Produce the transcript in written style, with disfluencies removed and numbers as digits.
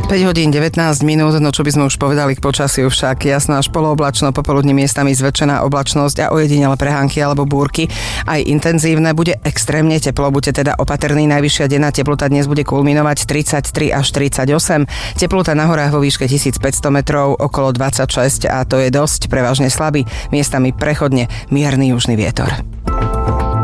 5 hodín 19 minút, no čo by sme už povedali k počasiu, však jasno až polooblačno, popoludní miestami zväčšená oblačnosť a ojedinele prehánky alebo búrky. Aj intenzívne, bude extrémne teplo, buďte teda opatrní, najvyššia denná teplota dnes bude kulminovať 33 až 38. Teplota na horách vo výške 1500 metrov okolo 26 a to je dosť, prevažne slabý, miestami prechodne mierny južný vietor.